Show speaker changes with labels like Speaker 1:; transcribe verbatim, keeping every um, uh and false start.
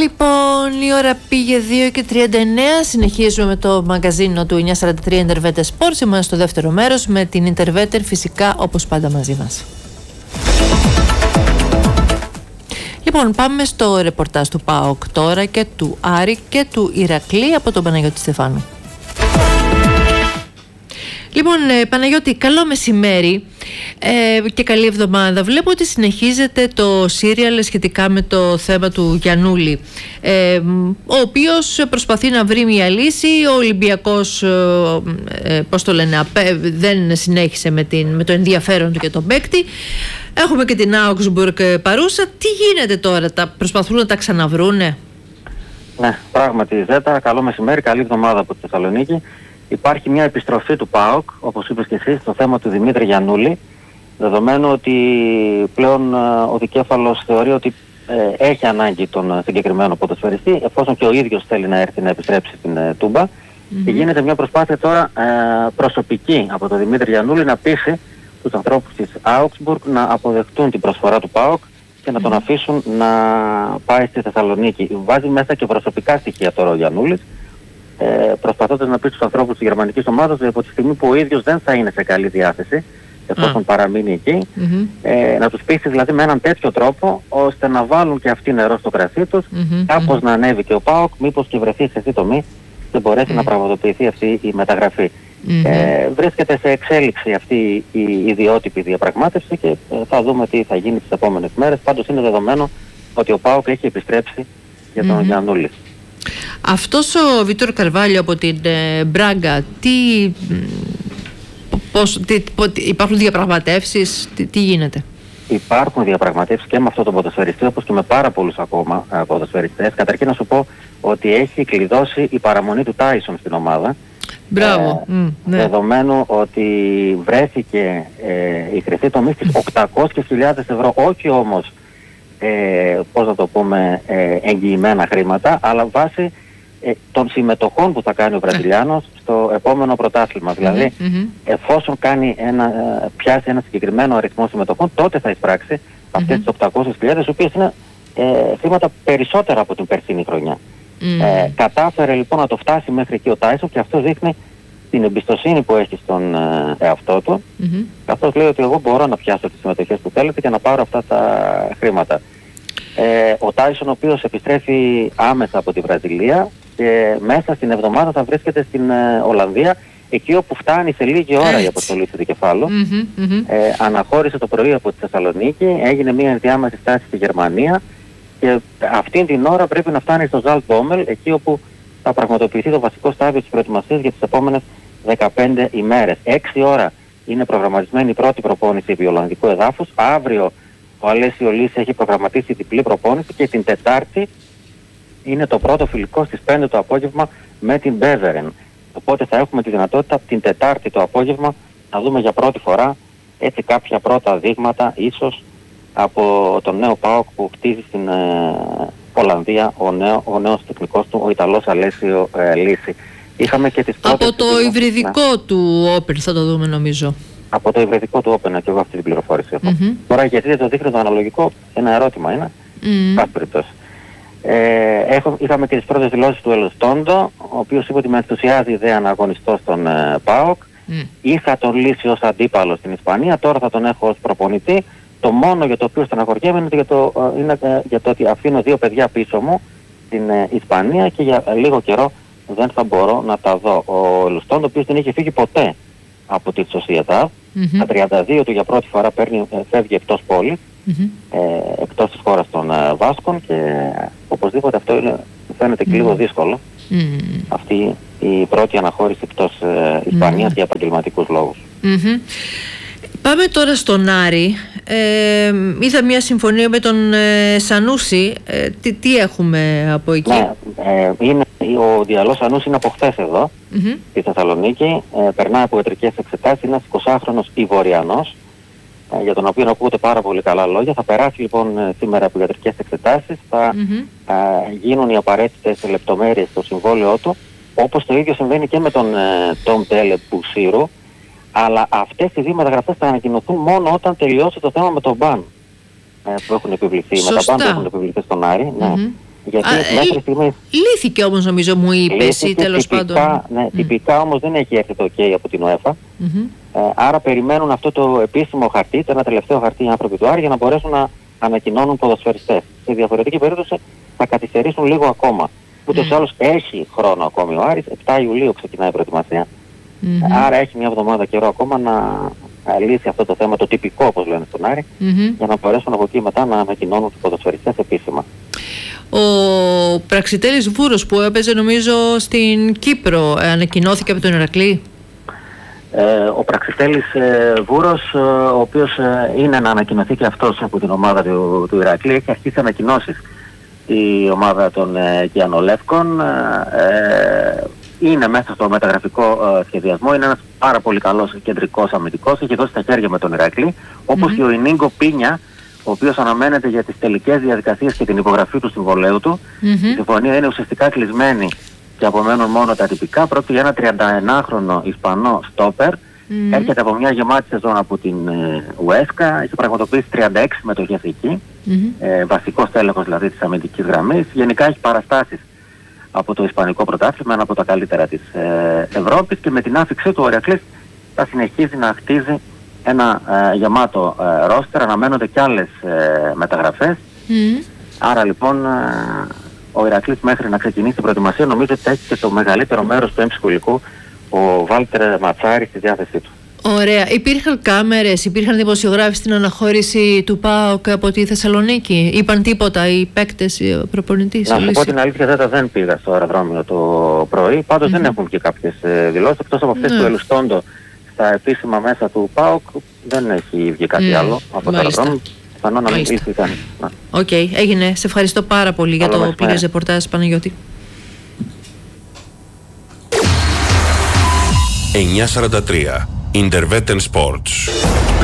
Speaker 1: Λοιπόν, η ώρα πήγε δύο και τριάντα εννέα. Συνεχίζουμε με το μαγκαζίνο του εννιακόσια σαράντα τρία Interveter Sports. Είμαστε στο δεύτερο μέρος με την Interveter, φυσικά όπως πάντα μαζί μας. Λοιπόν, πάμε στο ρεπορτάζ του ΠΑΟΚ τώρα και του Άρη και του Ηρακλή από τον Παναγιώτη Στεφάνου. Λοιπόν, ε, Παναγιώτη, καλό μεσημέρι ε, και καλή εβδομάδα. Βλέπω ότι συνεχίζεται το σύριαλ σχετικά με το θέμα του Γιαννούλη, ε, ο οποίος προσπαθεί να βρει μια λύση. Ο Ολυμπιακός, ε, πώς το λένε, δεν συνέχισε με, την, με το ενδιαφέρον του για τον παίκτη. Έχουμε και την Augsburg παρούσα. Τι γίνεται τώρα, τα προσπαθούν να τα ξαναβρούνε?
Speaker 2: Ναι, πράγματι, Ζέτα, καλό μεσημέρι, καλή εβδομάδα από τη Θεσσαλονίκη. Υπάρχει μια επιστροφή του ΠΑΟΚ, όπως είπες και εσύ, στο θέμα του Δημήτρη Γιαννούλη, δεδομένου ότι πλέον ο δικέφαλος θεωρεί ότι ε, έχει ανάγκη τον συγκεκριμένο ποδοσφαιριστή, εφόσον και ο ίδιος θέλει να έρθει να επιστρέψει στην ε, Τούμπα. Mm-hmm. Και γίνεται μια προσπάθεια τώρα ε, προσωπική από τον Δημήτρη Γιαννούλη να πείσει τους ανθρώπους της Augsburg να αποδεχτούν την προσφορά του ΠΑΟΚ και να mm-hmm. τον αφήσουν να πάει στη Θεσσαλονίκη. Βάζει μέσα και προσωπικά στοιχεία τώρα ο Γιαννούλης, Ε, προσπαθώντας να πει στους ανθρώπους της γερμανικής ομάδας ότι από τη στιγμή που ο ίδιος δεν θα είναι σε καλή διάθεση εφόσον mm. παραμείνει εκεί, mm-hmm. ε, να τους πείσει δηλαδή με έναν τέτοιο τρόπο ώστε να βάλουν και αυτοί νερό στο κρασί τους, mm-hmm. κάπως mm-hmm. να ανέβει και ο ΠΑΟΚ, μήπως και βρεθεί σε αυτή τομή και μπορέσει mm. να πραγματοποιηθεί αυτή η μεταγραφή. Mm-hmm. Ε, βρίσκεται σε εξέλιξη αυτή η ιδιότυπη διαπραγμάτευση και ε, θα δούμε τι θα γίνει τις επόμενες μέρες. Πάντως είναι δεδομένο ότι ο ΠΑΟΚ έχει επιστρέψει για τον mm-hmm. Γιαννούλη.
Speaker 1: Αυτός ο Βίτορ Καρβάλιο από την ε, Μπράγκα, τι, πώς, τι, πώς, υπάρχουν διαπραγματεύσεις, τι, τι γίνεται?
Speaker 2: Υπάρχουν διαπραγματεύσεις και με αυτό τον ποδοσφαιριστή, όπως και με πάρα πολλούς ακόμα ε, ποδοσφαιριστές. Καταρχήν να σου πω ότι έχει κλειδώσει η παραμονή του Τάισον στην ομάδα.
Speaker 1: Μπράβο.
Speaker 2: Ε,
Speaker 1: mm, ναι.
Speaker 2: Δεδομένου ότι βρέθηκε ε, η χρυσή τομή στις οκτακόσιες χιλιάδες ευρώ, όχι όμως Ε, πώς να το πούμε, ε, εγγυημένα χρήματα, αλλά βάσει ε, των συμμετοχών που θα κάνει ο Βραζιλιάνος στο επόμενο πρωτάθλημα. Mm-hmm, δηλαδή, mm-hmm. εφόσον κάνει ένα, ε, πιάσει ένα συγκεκριμένο αριθμό συμμετοχών, τότε θα εισπράξει mm-hmm. αυτές τις οκτακόσιες χιλιάδες, οι οποίες είναι ε, χρήματα περισσότερα από την περσίνη χρονιά. Mm-hmm. Ε, κατάφερε λοιπόν να το φτάσει μέχρι εκεί ο Τάισον και αυτό δείχνει την εμπιστοσύνη που έχει στον ε, εαυτό του, mm-hmm. καθώς λέει ότι εγώ μπορώ να πιάσω τις συμμετοχές που θέλετε και να πάρω αυτά τα χρήματα. Ε, ο Τάισον, ο οποίος επιστρέφει άμεσα από τη Βραζιλία και μέσα στην εβδομάδα θα βρίσκεται στην ε, Ολλανδία, εκεί όπου φτάνει σε λίγη ώρα η αποστολή του δικεφάλου. Mm-hmm, mm-hmm. Ε, αναχώρησε το πρωί από τη Θεσσαλονίκη, έγινε μια ενδιάμεση στάση στη Γερμανία και αυτήν την ώρα πρέπει να φτάνει στο Ζαλτμπόμελ, εκεί όπου θα πραγματοποιηθεί το βασικό στάδιο της προετοιμασίας για τις επόμενες δεκαπέντε ημέρες. έξι ώρα είναι προγραμματισμένη η πρώτη προπόνηση επί Ολλανδικού εδάφους. Αύριο ο Αλέσιο Λύση έχει προγραμματίσει διπλή προπόνηση και την Τετάρτη είναι το πρώτο φιλικό στις πέντε το απόγευμα με την Μπέβερεν. Οπότε θα έχουμε τη δυνατότητα την Τετάρτη το απόγευμα να δούμε για πρώτη φορά έτσι κάποια πρώτα δείγματα ίσως από τον νέο ΠΑΟΚ που χτίζει στην ε, Ολλανδία ο, νέο, ο νέος τεχνικός του, ο Ιταλός Αλέσιο ε, Λύση. Είχαμε και τις πρώτες
Speaker 1: από το υβριδικό ναι. του Open θα το δούμε νομίζω.
Speaker 2: Από το υβριδικό του Open και εγώ αυτή την πληροφόρηση έχω. Mm-hmm. Τώρα γιατί δεν το δείχνει το αναλογικό, ένα ερώτημα είναι. Mm-hmm. Κάθε περιπτώσει. Ε, έχω, είχαμε και τις πρώτες δηλώσεις του Ελστόντο, ο οποίος είπε ότι με ενθουσιάζει η ιδέα να αγωνιστώ στον ε, ΠΑΟΚ. Mm. Είχα τον Λύση ως αντίπαλο στην Ισπανία, τώρα θα τον έχω ως προπονητή. Το μόνο για το οποίο στεναχωριέμαι είναι για το, ε, είναι, ε, για το ότι αφήνω δύο παιδιά πίσω μου στην ε, Ισπανία και για ε, λίγο καιρό δεν θα μπορώ να τα δω. Ο Ελστόντο, ο οποίος δεν είχε φύγει ποτέ από τη Σοσιετάδ, mm-hmm. τα τριάντα δύο του για πρώτη φορά παίρνει, φεύγει εκτός πόλης, mm-hmm. ε, εκτός της χώρας των ε, Βάσκων και ε, οπωσδήποτε αυτό είναι, φαίνεται και mm-hmm. λίγο δύσκολο. Mm-hmm. Αυτή η πρώτη αναχώρηση εκτός ε, Ισπανίας mm-hmm. για επαγγελματικούς λόγους.
Speaker 1: Mm-hmm. Πάμε τώρα στον Άρη. Ε, είδα μια συμφωνία με τον ε, Σανούσι. Ε, τι, τι έχουμε από εκεί?
Speaker 2: Ναι, ε, είναι, ο Διαλός Σανούσι είναι από χθες εδώ, mm-hmm. στη Θεσσαλονίκη. Ε, περνάει από ιατρικές εξετάσεις. Είναι ένας εικοσάχρονος Ivoriανός, ε, για τον οποίο ακούγονται πάρα πολύ καλά λόγια. Θα περάσει λοιπόν ε, σήμερα από ιατρικές εξετάσεις. Θα mm-hmm. ε, γίνουν οι απαραίτητες λεπτομέρειες στο συμβόλαιό του. Όπως το ίδιο συμβαίνει και με τον Τόμ Τέλε Μπουσίρου. Αλλά αυτές οι δύο μεταγραφές θα ανακοινωθούν μόνο όταν τελειώσει το θέμα με τον μπαν ε, που έχουν επιβληθεί,
Speaker 1: Σωστά.
Speaker 2: με τα μπαν που έχουν επιβληθεί στον Άρη. Mm-hmm. Ναι. Γιατί
Speaker 1: Α,
Speaker 2: μέχρι στιγμής...
Speaker 1: Λύθηκε όμως, νομίζω, μου είπε εσύ, τέλος
Speaker 2: τυπικά,
Speaker 1: πάντων.
Speaker 2: Ναι,
Speaker 1: mm.
Speaker 2: τυπικά όμως δεν έχει έρθει το OK από την UEFA.
Speaker 1: Mm-hmm.
Speaker 2: Ε, άρα περιμένουν αυτό το επίσημο χαρτί, το ένα τελευταίο χαρτί οι άνθρωποι του Άρη, για να μπορέσουν να ανακοινώνουν ποδοσφαιριστές. Σε διαφορετική περίπτωση θα καθυστερήσουν λίγο ακόμα. Ούτως ή
Speaker 1: Mm.
Speaker 2: άλλως έχει χρόνο ακόμη ο Άρης, επτά Ιουλίου ξεκινάει η προετοιμασία.
Speaker 1: Mm-hmm.
Speaker 2: Άρα έχει μια εβδομάδα καιρό ακόμα να λύσει αυτό το θέμα, το τυπικό όπως λένε στον Άρη,
Speaker 1: mm-hmm.
Speaker 2: για να μπορέσουν από εκεί μετά να ανακοινώνουν τους ποδοσφαιριστές επίσημα.
Speaker 1: Ο Πραξιτέλης Βούρος που έπαιζε νομίζω στην Κύπρο, ε, ανακοινώθηκε από τον Ηρακλή.
Speaker 2: Ε, ο Πραξιτέλης ε, Βούρος, ε, ο οποίος ε, είναι να ανακοινωθεί και αυτός από την ομάδα του, του Ηρακλή, έχει αρχίσει ανακοινώσεις η ομάδα των ε, Κιανολεύκων. Ε, είναι μέσα στο μεταγραφικό ε, σχεδιασμό, είναι ένας πάρα πολύ καλός κεντρικός αμυντικός, έχει δώσει τα χέρια με τον Ηρακλή, όπως mm-hmm. και ο Ινίγκο Πίνια, ο οποίος αναμένεται για τις τελικές διαδικασίες και την υπογραφή του συμβολέου του. Mm-hmm. Η συμφωνία είναι ουσιαστικά κλεισμένη και απομένουν μόνο τα τυπικά. Πρόκειται για ένα τριανταενάχρονο Ισπανό στόπερ. Mm-hmm. Έρχεται από μια γεμάτη σεζόν από την ε, Ουέσκα. Έχει πραγματοποιήσει τριάντα έξι συμμετοχές εκεί. Mm-hmm. Ε, βασικός τέλεχος δηλαδή της αμυντικής γραμμής. Γενικά έχει παραστάσεις από το Ισπανικό πρωτάθλημα, ένα από τα καλύτερα της ε, Ευρώπης, και με την άφηξή του ο Ηρακλής θα συνεχίσει να χτίζει ένα ε, γεμάτο ε, ρόστερ. Αναμένονται κι άλλες ε, μεταγραφές. Mm. Άρα λοιπόν ε, ο Ηρακλής μέχρι να ξεκινήσει την προετοιμασία νομίζω ότι θα έχει και το μεγαλύτερο μέρος του εμψυχολικού ο Βάλτερ Ματσάρη στη διάθεσή του.
Speaker 1: Ωραία. Υπήρχαν κάμερες, υπήρχαν δημοσιογράφοι στην αναχώρηση του ΠΑΟΚ από τη Θεσσαλονίκη? Είπαν τίποτα οι παίκτες, οι προπονητής?
Speaker 2: Να σου πω την αλήθεια, δεν, δεν πήγα στο αεροδρόμιο το πρωί. Πάντως mm-hmm. δεν έχουν και κάποιες ε, δηλώσεις, εκτός από αυτές mm. του Ελουστόντο στα επίσημα μέσα του ΠΑΟΚ. Δεν έχει βγει κάτι mm. άλλο από το αεροδρόμιο. Πιθανόν να μην ήρθε κανείς.
Speaker 1: Οκ, έγινε. Σε ευχαριστώ πάρα πολύ για το πλήρες ρεπορτάζ, Παναγιώτη.
Speaker 3: εννιακόσια σαράντα τρία Intervetten Sports.